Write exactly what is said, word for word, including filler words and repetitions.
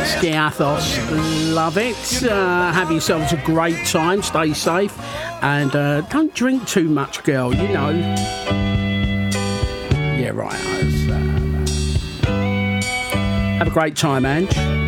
Skiathos, love it. Uh, have yourselves a great time, stay safe, and uh, don't drink too much, girl, you know. Yeah, right. Uh, have a great time, Ange.